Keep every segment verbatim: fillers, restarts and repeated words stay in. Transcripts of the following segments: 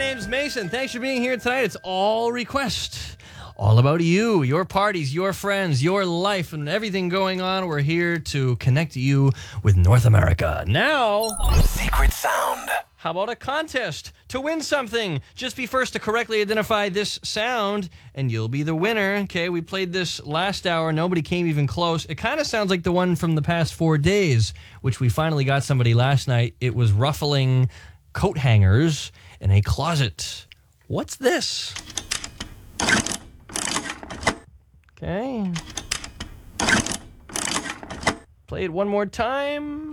name's Mason. Thanks for being here tonight. It's all request. All about you, your parties, your friends, your life, and everything going on. We're here to connect you with North America. Now, Secret Sound. how about a contest to win something? Just be first to correctly identify this sound, and you'll be the winner. Okay, we played this last hour. Nobody came even close. It kind of sounds like the one from the past four days, which we finally got somebody last night. It was ruffling coat hangers in a closet. What's this? Okay. Play it one more time.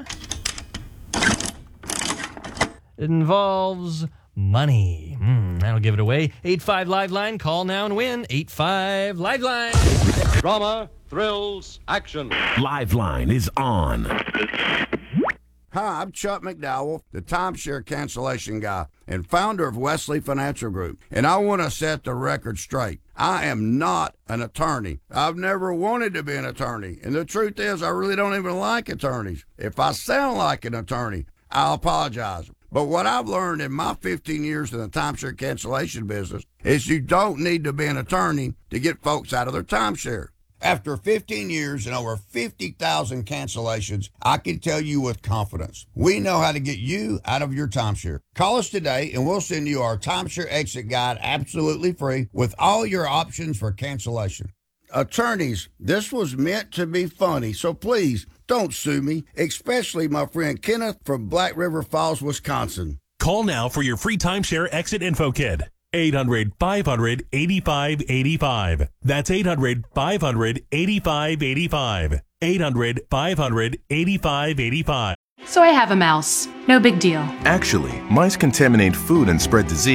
It involves money. Mm, that'll give it away. eight five Live Line. Call now and win. eight five Live Line. Drama, thrills, action. Liveline is on. Hi, I'm Chuck McDowell, the timeshare cancellation guy and founder of Wesley Financial Group, and I want to set the record straight. I am not an attorney. I've never wanted to be an attorney, and the truth is I really don't even like attorneys. If I sound like an attorney, I'll apologize. But what I've learned in my fifteen years in the timeshare cancellation business is you don't need to be an attorney to get folks out of their timeshare. After fifteen years and over fifty thousand cancellations, I can tell you with confidence, we know how to get you out of your timeshare. Call us today and we'll send you our timeshare exit guide absolutely free with all your options for cancellation. Attorneys, this was meant to be funny, so please don't sue me, especially my friend Kenneth from Black River Falls, Wisconsin. Call now for your free timeshare exit info kit. eight hundred, five hundred, eighty-five eighty-five. That's eight hundred, five hundred, eighty-five eighty-five. eight hundred, five hundred, eighty-five eighty-five. So I have a mouse. No big deal. Actually, mice contaminate food and spread disease.